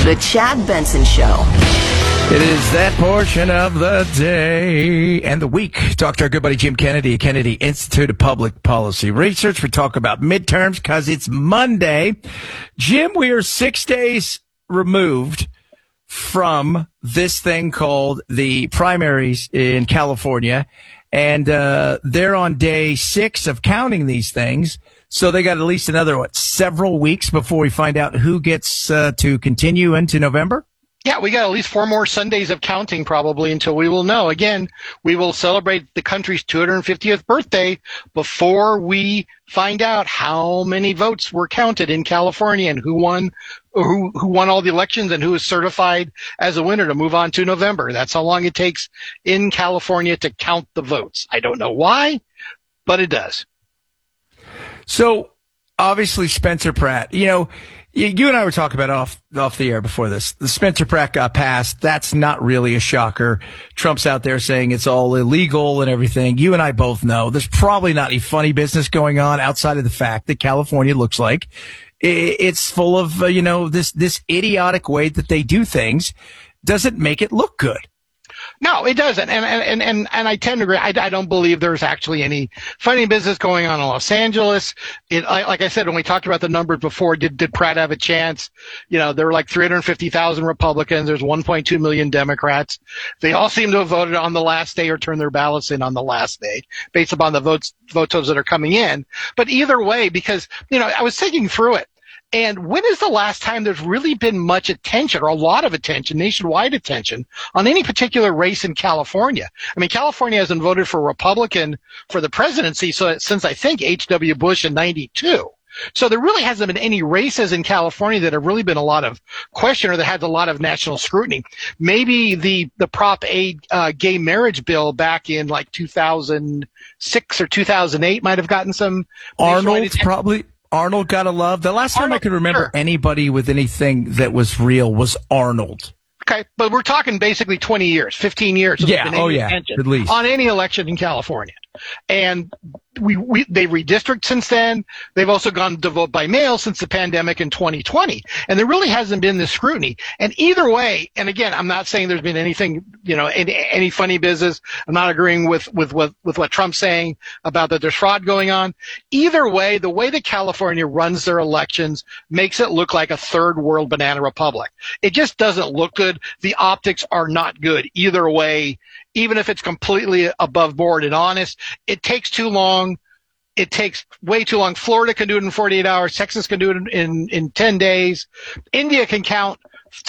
The Chad Benson Show. It is that portion of the day and the week. Talk to our good buddy Jim Kennedy, Kennedy Institute of Public Policy Research. We talk about midterms because it's Monday. Jim, we are 6 days removed from this thing called the primaries in California. And they're on day 6 of counting these things. So they got at least another, several weeks before we find out who gets to continue into November? Yeah, we got at least 4 more Sundays of counting probably until we will know. Again, we will celebrate the country's 250th birthday before we find out how many votes were counted in California and who won all the elections and who is certified as a winner to move on to November. That's how long it takes in California to count the votes. I don't know why, but it does. So obviously Spencer Pratt, you and I were talking about off the air before this. The Spencer Pratt got passed. That's not really a shocker. Trump's out there saying it's all illegal and everything. You and I both know there's probably not any funny business going on outside of the fact that California looks like it's full of, this idiotic way that they do things doesn't make it look good. No, it doesn't. And I tend to agree. I don't believe there's actually any funny business going on in Los Angeles. Like I said, when we talked about the numbers before, did Pratt have a chance? There were like 350,000 Republicans. There's 1.2 million Democrats. They all seem to have voted on the last day or turned their ballots in on the last day based upon the votes that are coming in. But either way, because, I was thinking through it. And when is the last time there's really been much attention or a lot of attention, nationwide attention, on any particular race in California? I mean, California hasn't voted for Republican for the presidency since I think H.W. Bush in 92. So there really hasn't been any races in California that have really been a lot of question or that had a lot of national scrutiny. Maybe the Prop A gay marriage bill back in like 2006 or 2008 might have gotten some. Arnold got a love. The last time I could remember anybody with anything that was real was Arnold. Okay, but we're talking basically 20 years, 15 years. Yeah, at least. On any election in California. And they redistrict since then. They've also gone to vote by mail since the pandemic in 2020. And there really hasn't been this scrutiny. And either way, and again, I'm not saying there's been anything, any funny business. I'm not agreeing with what Trump's saying about that there's fraud going on. Either way, the way that California runs their elections makes it look like a third world banana republic. It just doesn't look good. The optics are not good either way. Even if it's completely above board and honest, it takes too long. It takes way too long. Florida can do it in 48 hours. Texas can do it in 10 days. India can count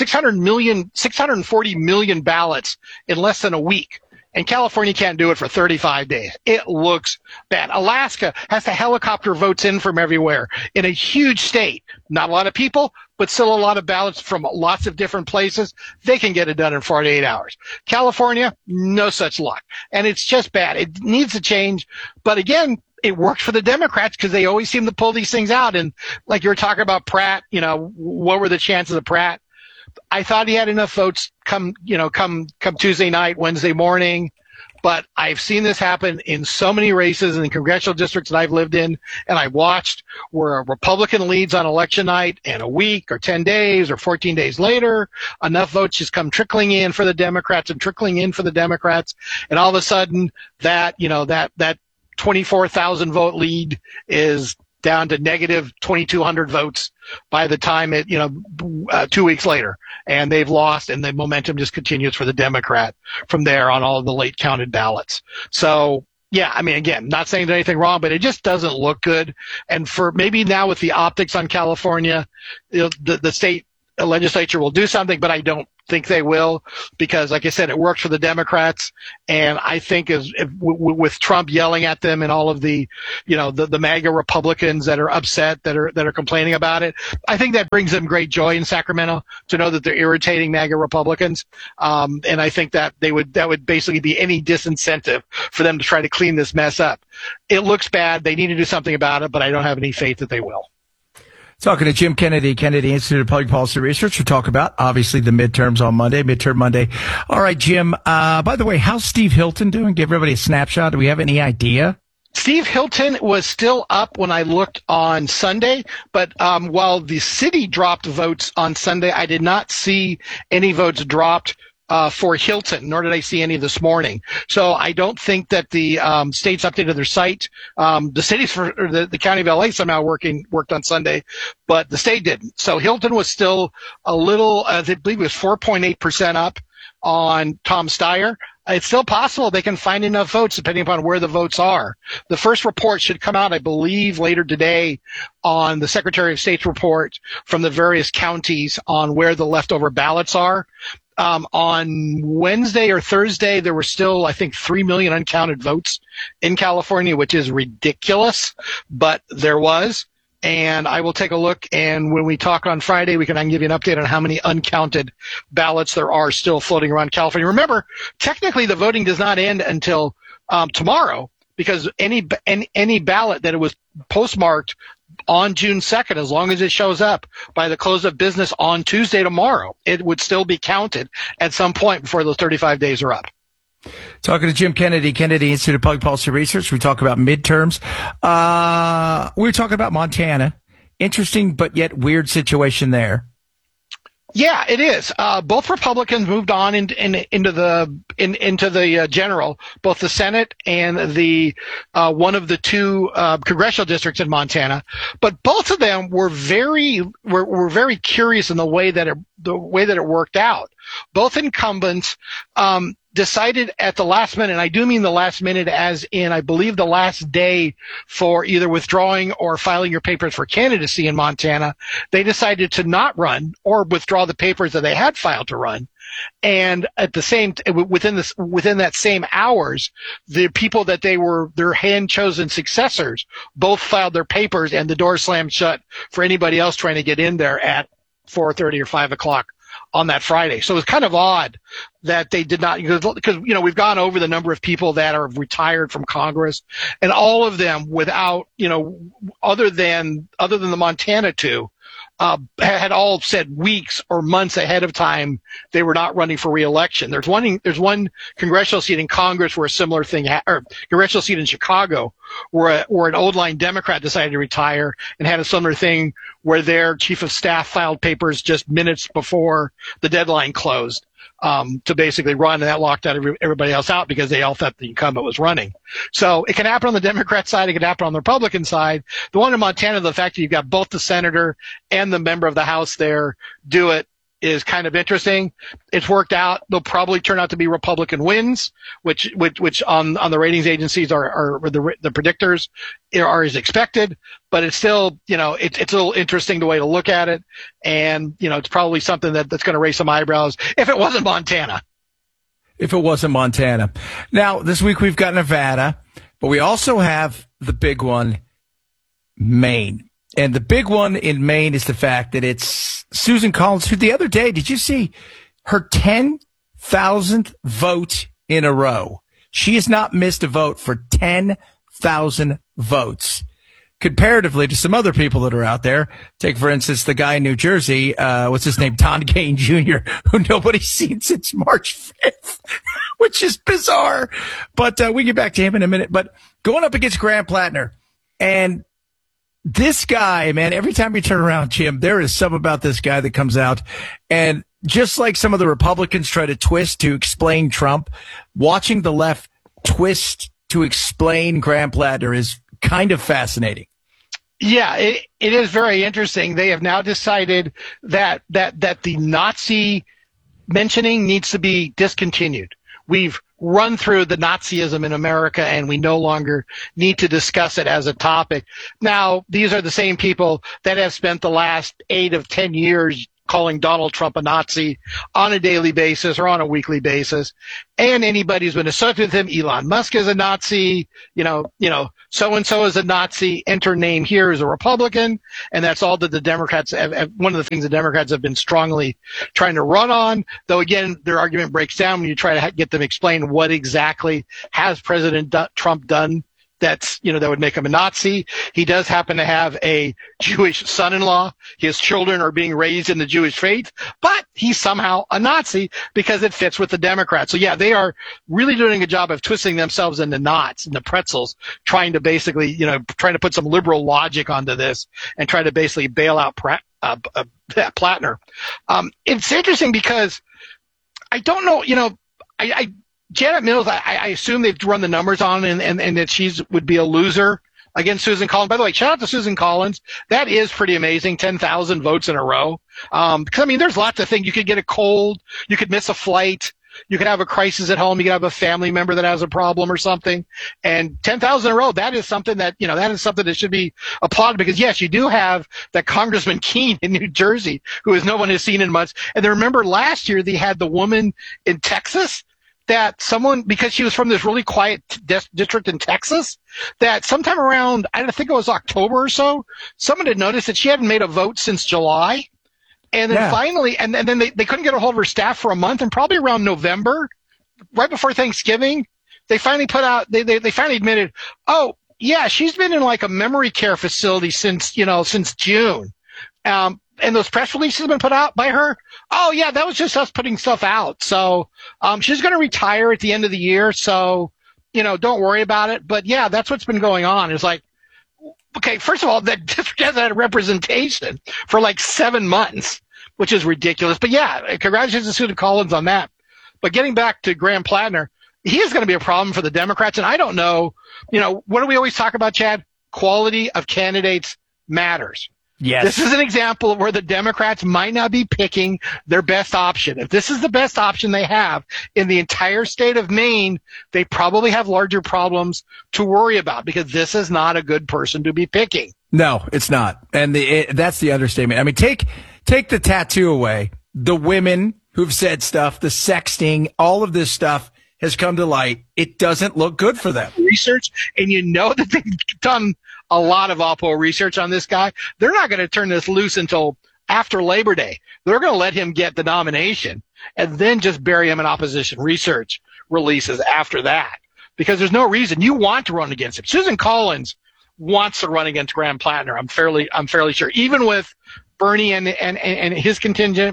640 million ballots in less than a week. And California can't do it for 35 days. It looks bad. Alaska has to helicopter votes in from everywhere in a huge state. Not a lot of people, but still a lot of ballots from lots of different places. They can get it done in 48 hours. California, no such luck. And it's just bad. It needs to change. But again, it works for the Democrats because they always seem to pull these things out. And like you were talking about Pratt, what were the chances of Pratt? I thought he had enough votes come Tuesday night, Wednesday morning. But I've seen this happen in so many races in the congressional districts that I've lived in and I watched where a Republican leads on election night and a week or 10 days or 14 days later, enough votes just come trickling in for the Democrats and trickling in for the Democrats. And all of a sudden that 24,000 vote lead is down to negative 2,200 votes by the time 2 weeks later. And they've lost, and the momentum just continues for the Democrat from there on all of the late counted ballots. So, yeah, I mean, again, not saying there's anything wrong, but it just doesn't look good. And for maybe now with the optics on California, the state legislature will do something, but I don't think they will because, like I said, it works for the Democrats. And I think with Trump yelling at them and all of the MAGA Republicans that are upset, that are complaining about it, I think that brings them great joy in Sacramento to know that they're irritating MAGA Republicans. And I think that that would basically be any disincentive for them to try to clean this mess up. It looks bad. They need to do something about it, but I don't have any faith that they will. Talking to Jim Kennedy, Kennedy Institute of Public Policy Research. We'll talk about, obviously, the midterms on Monday, midterm Monday. All right, Jim, by the way, how's Steve Hilton doing? Give everybody a snapshot. Do we have any idea? Steve Hilton was still up when I looked on Sunday, but while the city dropped votes on Sunday, I did not see any votes dropped for Hilton, nor did I see any this morning. So I don't think that the state's updated their site. The cities for the county of LA somehow worked on Sunday, but the state didn't. So Hilton was still a little, I believe it was 4.8% up on Tom Steyer. It's still possible they can find enough votes depending upon where the votes are. The first report should come out, I believe, later today on the Secretary of State's report from the various counties on where the leftover ballots are. On Wednesday or Thursday, there were still, I think, 3 million uncounted votes in California, which is ridiculous, but there was. And I will take a look, and when we talk on Friday, I can give you an update on how many uncounted ballots there are still floating around California. Remember, technically the voting does not end until tomorrow, because any ballot that it was postmarked on June 2nd, as long as it shows up by the close of business on Tuesday tomorrow, it would still be counted at some point before those 35 days are up. Talking to Jim Kennedy, Kennedy Institute of Public Policy Research. We talk about midterms. We were talking about Montana. Interesting, but yet weird situation there. Yeah, it is. Both Republicans moved on into the general, both the Senate and the one of the two congressional districts in Montana. But both of them were very curious in the way that it worked out. Both incumbents decided at the last minute, and I do mean the last minute as in, I believe, the last day for either withdrawing or filing your papers for candidacy in Montana. They decided to not run or withdraw the papers that they had filed to run. And at the same, within that same hours, the people that they were their hand chosen successors both filed their papers, and the door slammed shut for anybody else trying to get in there at 4:30 or 5 o'clock on that Friday. So it was kind of odd that they did not, because, we've gone over the number of people that are retired from Congress, and all of them without, other than the Montana two, had all said weeks or months ahead of time they were not running for re-election. There's one congressional seat in Congress where a similar thing, or congressional seat in Chicago where an old line Democrat decided to retire and had a similar thing where their chief of staff filed papers just minutes before the deadline closed. To basically run, and that locked out everybody else out because they all thought the incumbent was running. So it can happen on the Democrat side, it can happen on the Republican side. The one in Montana, the fact that you've got both the senator and the member of the House there do it is kind of interesting. It's worked out. They'll probably turn out to be Republican wins, which on the ratings agencies are the predictors are as expected, but it's still, it's a little interesting the way to look at it. And, it's probably something that's going to raise some eyebrows if it wasn't Montana. Now, this week we've got Nevada, but we also have the big one, Maine. And the big one in Maine is the fact that it's Susan Collins, who the other day, did you see her 10,000th vote in a row? She has not missed a vote for 10,000 votes. Comparatively to some other people that are out there, take, for instance, the guy in New Jersey, what's his name, Don Kane Jr., who nobody's seen since March 5th, which is bizarre. But we get back to him in a minute. But going up against Graham Plattner, and this guy, man, every time you turn around, Jim, there is something about this guy that comes out. And just like some of the Republicans try to twist to explain Trump, watching the left twist to explain Graham Plattner is kind of fascinating. Yeah, it is very interesting. They have now decided that the Nazi mentioning needs to be discontinued. We've run through the Nazism in America, and we no longer need to discuss it as a topic. Now, these are the same people that have spent the last 8 of 10 years calling Donald Trump a Nazi on a daily basis or on a weekly basis. And anybody who's been associated with him, Elon Musk is a Nazi, so-and-so is a Nazi, enter name here is a Republican. And that's all that the Democrats have, one of the things the Democrats have been strongly trying to run on. Though again, their argument breaks down when you try to get them explain what exactly has President Trump done that would make him a Nazi. He does happen to have a Jewish son-in-law. His children are being raised in the Jewish faith, but he's somehow a Nazi because it fits with the Democrats. So yeah, they are really doing a job of twisting themselves into knots, into pretzels, trying to basically, trying to put some liberal logic onto this and try to basically bail out Plattner. It's interesting because I don't know, Janet Mills, I assume they've run the numbers on and that she's would be a loser against Susan Collins. By the way, shout out to Susan Collins. That is pretty amazing. 10,000 votes in a row. Because there's lots of things. You could get a cold. You could miss a flight. You could have a crisis at home. You could have a family member that has a problem or something. And 10,000 in a row, that is something that should be applauded because yes, you do have that Congressman Keene in New Jersey, who no one has seen in months. And then remember last year they had the woman in Texas that someone, because she was from this really quiet district in Texas, that sometime around, I think it was October or so, someone had noticed that she hadn't made a vote since July. And then finally, and then they couldn't get a hold of her staff for a month, and probably around November, right before Thanksgiving, they finally they finally admitted, oh, yeah, she's been in like a memory care facility since June. And those press releases have been put out by her. Oh yeah, that was just us putting stuff out. So, she's going to retire at the end of the year. So, don't worry about it. But yeah, that's what's been going on. It's like, okay, first of all, that district hasn't had representation for like 7 months, which is ridiculous. But yeah, congratulations to Susan Collins on that. But getting back to Graham Plattner, he is going to be a problem for the Democrats. And I don't know, what do we always talk about, Chad? Quality of candidates matters. Yes. This is an example of where the Democrats might not be picking their best option. If this is the best option they have in the entire state of Maine, they probably have larger problems to worry about because this is not a good person to be picking. No, it's not. And that's the understatement. Take the tattoo away. The women who've said stuff, the sexting, all of this stuff has come to light. It doesn't look good for them. Research, and that they've done a lot of Oppo research on this guy. They're not going to turn this loose until after Labor Day. They're going to let him get the nomination and then just bury him in opposition research releases after that because there's no reason you want to run against him. Susan Collins wants to run against Graham Plattner. I'm fairly sure, even with Bernie and his contingent,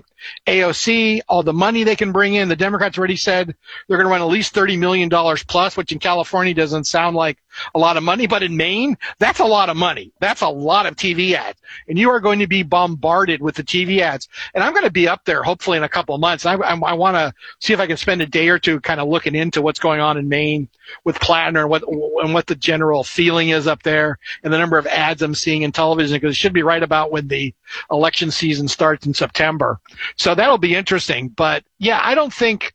AOC, all the money they can bring in. The Democrats already said they're going to run at least $30 million plus, which in California doesn't sound like a lot of money, but in Maine, that's a lot of money. That's a lot of TV ads. And you are going to be bombarded with the TV ads. And I'm going to be up there hopefully in a couple of months. I want to see if I can spend a day or two kind of looking into what's going on in Maine with Plattner and what the general feeling is up there and the number of ads I'm seeing in television because it should be right about when the election season starts in September. So that'll be interesting. But yeah, I don't think,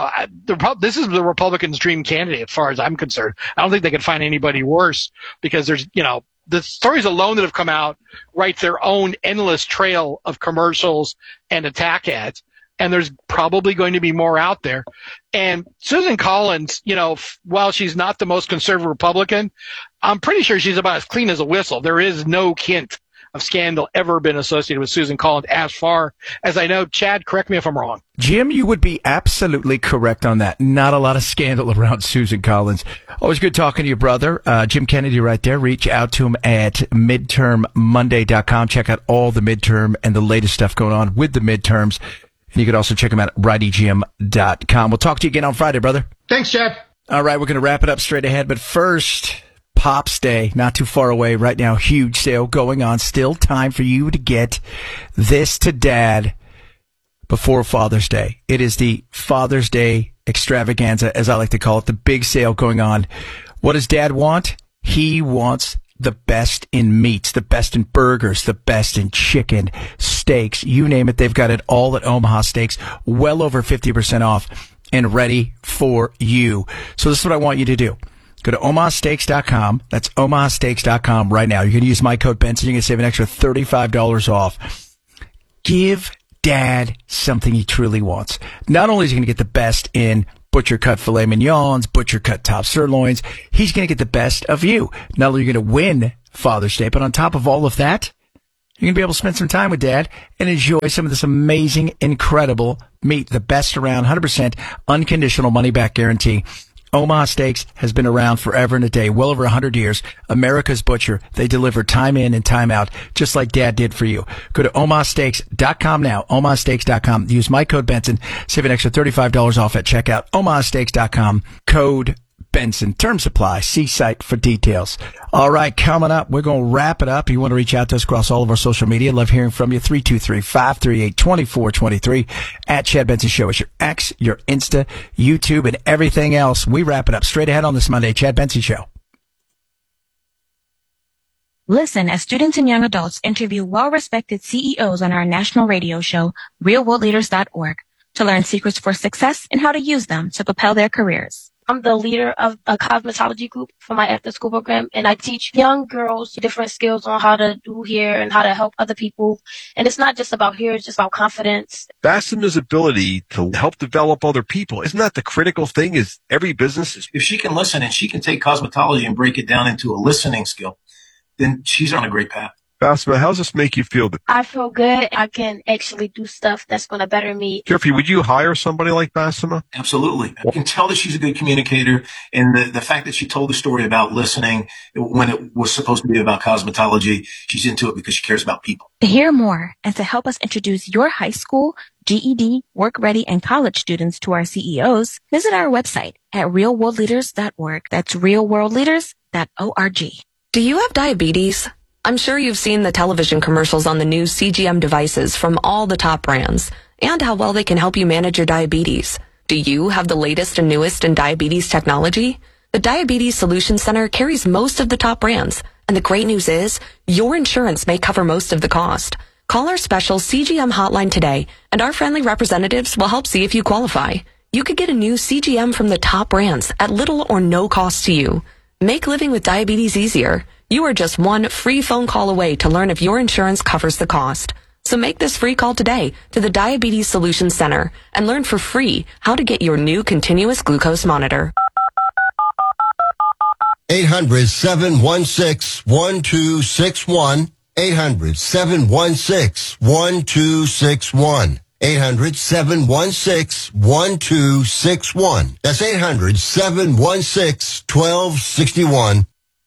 this is the Republicans' dream candidate as far as I'm concerned. I don't think they can find anybody worse because there's, the stories alone that have come out write their own endless trail of commercials and attack ads. And there's probably going to be more out there. And Susan Collins, while she's not the most conservative Republican, I'm pretty sure she's about as clean as a whistle. There is no hint of scandal ever been associated with Susan Collins as far as I know. Chad, correct me if I'm wrong. Jim, you would be absolutely correct on that. Not a lot of scandal around Susan Collins. Always good talking to you, brother. Jim Kennedy right there. Reach out to him at midtermmonday.com. Check out all the midterm and the latest stuff going on with the midterms. And you can also check him out at rightygm.com. We'll talk to you again on Friday, brother. Thanks, Chad. All right, we're going to wrap it up straight ahead. But first, Pops Day, not too far away right now. Huge sale going on. Still time for you to get this to Dad before Father's Day. It is the Father's Day extravaganza, as I like to call it, the big sale going on. What does Dad want? He wants the best in meats, the best in burgers, the best in chicken, steaks, you name it. They've got it all at Omaha Steaks, well over 50% off and ready for you. So this is what I want you to do. Go to omahasteaks.com. That's omahasteaks.com right now. You're going to use my code Benson. You're going to save an extra $35 off. Give Dad something he truly wants. Not only is he going to get the best in butcher cut filet mignons, butcher cut top sirloins, he's going to get the best of you. Not only are you going to win Father's Day, but on top of all of that, you're going to be able to spend some time with Dad and enjoy some of this amazing, incredible meat, the best around, 100% unconditional money-back guarantee. Omaha Steaks has been around forever and a day, well over 100 years. America's Butcher. They deliver time in and time out, just like Dad did for you. Go to omahasteaks.com now, omahasteaks.com. Use my code Benson. Save an extra $35 off at checkout. omahasteaks.com, code Benson. Term supply. See site for details. All right, coming up, we're going to wrap it up. You want to reach out to us across all of our social media. Love hearing from you. 323-538-2423 at Chad Benson Show. It's your X, your Insta, YouTube, and everything else. We wrap it up straight ahead on this Monday. Chad Benson Show. Listen as students and young adults interview well-respected CEOs on our national radio show, realworldleaders.org, to learn secrets for success and how to use them to propel their careers. I'm the leader of a cosmetology group for my after-school program, and I teach young girls different skills on how to do hair and how to help other people. And it's not just about hair, it's just about confidence. Bassema's ability to help develop other people, isn't that the critical thing? Is every business is... If she can listen and she can take cosmetology and break it down into a listening skill, then she's on a great path. Bassema, how does this make you feel? I feel good. I can actually do stuff that's going to better me. Jeffrey, would you hire somebody like Bassema? Absolutely. I can tell that she's a good communicator. And the fact that she told the story about listening when it was supposed to be about cosmetology, she's into it because she cares about people. To hear more and to help us introduce your high school, GED, work-ready, and college students to our CEOs, visit our website at realworldleaders.org. That's realworldleaders.org. Do you have diabetes? I'm sure you've seen the television commercials on the new CGM devices from all the top brands and how well they can help you manage your diabetes. Do you have the latest and newest in diabetes technology? The Diabetes Solutions Center carries most of the top brands, and the great news is your insurance may cover most of the cost. Call our special CGM hotline today, and our friendly representatives will help see if you qualify. You could get a new CGM from the top brands at little or no cost to you. Make living with diabetes easier. You are just one free phone call away to learn if your insurance covers the cost. So make this free call today to the Diabetes Solutions Center and learn for free how to get your new continuous glucose monitor. 800-716-1261. 800-716-1261. 800-716-1261. That's 800-716-1261.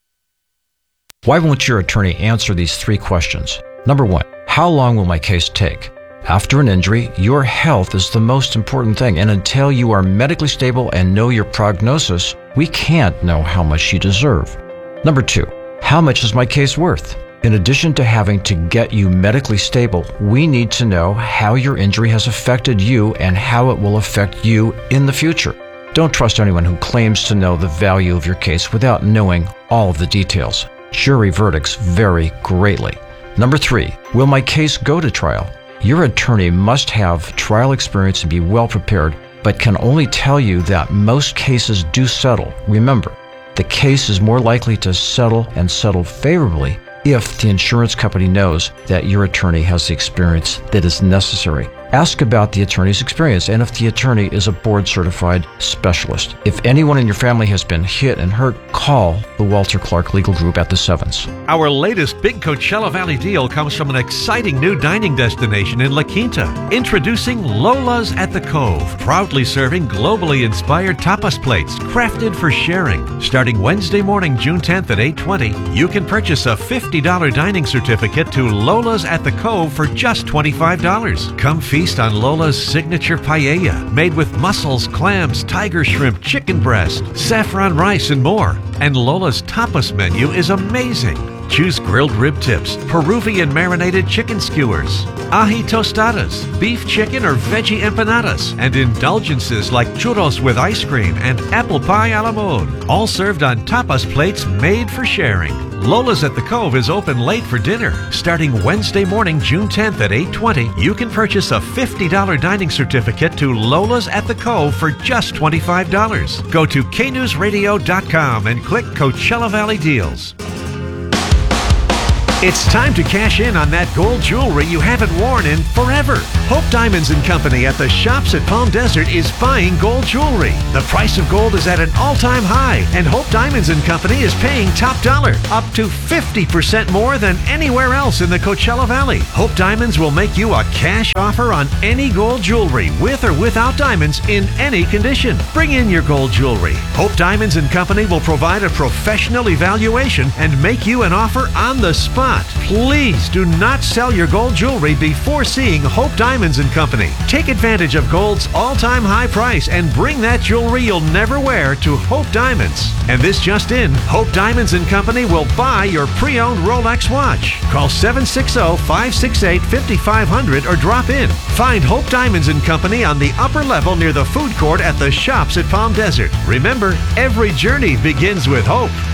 Why won't your attorney answer these three questions? Number one, how long will my case take? After an injury, your health is the most important thing, and until you are medically stable and know your prognosis, we can't know how much you deserve. Number two, how much is my case worth? In addition to having to get you medically stable, we need to know how your injury has affected you and how it will affect you in the future. Don't trust anyone who claims to know the value of your case without knowing all of the details. Jury verdicts vary greatly. Number three, will my case go to trial? Your attorney must have trial experience and be well prepared, but can only tell you that most cases do settle. Remember, the case is more likely to settle and settle favorably if the insurance company knows that your attorney has the experience that is necessary. Ask about the attorney's experience and if the attorney is a board-certified specialist. If anyone in your family has been hit and hurt, call the Walter Clark Legal Group at the Sevens. Our latest big Coachella Valley deal comes from an exciting new dining destination in La Quinta. Introducing Lola's at the Cove, proudly serving globally inspired tapas plates crafted for sharing. Starting Wednesday morning, June 10th at 8:20, you can purchase a $50 dining certificate to Lola's at the Cove for just $25. Come feast on Lola's signature paella, made with mussels, clams, tiger shrimp, chicken breast, saffron rice, and more. And Lola's tapas menu is amazing. Choose grilled rib tips, Peruvian marinated chicken skewers, ají tostadas, beef, chicken, or veggie empanadas, and indulgences like churros with ice cream and apple pie a la mode, all served on tapas plates made for sharing. Lola's at the Cove is open late for dinner. Starting Wednesday morning, June 10th at 8:20, you can purchase a $50 dining certificate to Lola's at the Cove for just $25. Go to knewsradio.com and click Coachella Valley Deals. It's time to cash in on that gold jewelry you haven't worn in forever. Hope Diamonds & Company at the Shops at Palm Desert is buying gold jewelry. The price of gold is at an all-time high, and Hope Diamonds & Company is paying top dollar, up to 50% more than anywhere else in the Coachella Valley. Hope Diamonds will make you a cash offer on any gold jewelry, with or without diamonds, in any condition. Bring in your gold jewelry. Hope Diamonds & Company will provide a professional evaluation and make you an offer on the spot. Please do not sell your gold jewelry before seeing Hope Diamonds & Company. Take advantage of gold's all-time high price and bring that jewelry you'll never wear to Hope Diamonds. And this just in, Hope Diamonds & Company will buy your pre-owned Rolex watch. Call 760-568-5500 or drop in. Find Hope Diamonds & Company on the upper level near the food court at the Shops at Palm Desert. Remember, every journey begins with hope.